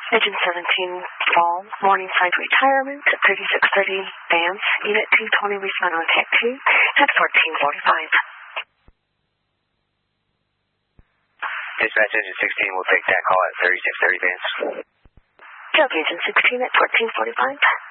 Agent 17, Fall, Morningside Retirement, 3630 Vance, Unit 220, respond on Tech 2 at 1445. Dispatch Agent 16 will take that call at 3630 Vance. Joke Agent 16 at 1445.